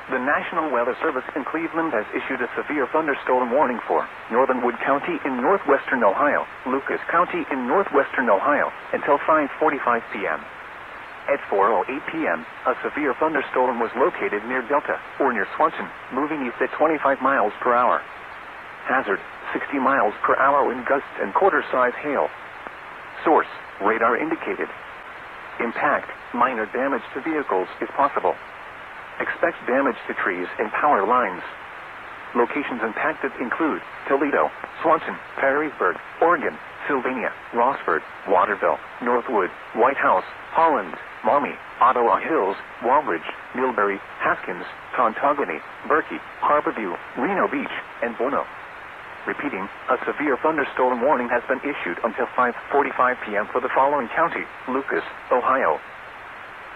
The National Weather Service in Cleveland has issued a severe thunderstorm warning for Northern Wood County in northwestern Ohio, Lucas County in northwestern Ohio, until 5:45 p.m. At 4:08 p.m., a severe thunderstorm was located near Delta, or near Swanson, moving east at 25 miles per hour. Hazard, 60 miles per hour wind gusts and quarter-size hail. Source, radar indicated. Impact, minor damage to vehicles is possible. Expect damage to trees and power lines. Locations impacted include Toledo, Swanson, Perrysburg, Oregon, Sylvania, Rossford, Waterville, Northwood, White House, Holland, Maumee, Ottawa Hills, Walbridge, Millbury, Haskins, Tontogany, Berkey, Harborview, Reno Beach, and Bono. Repeating, a severe thunderstorm warning has been issued until 5:45 p.m. for the following county: Lucas, Ohio,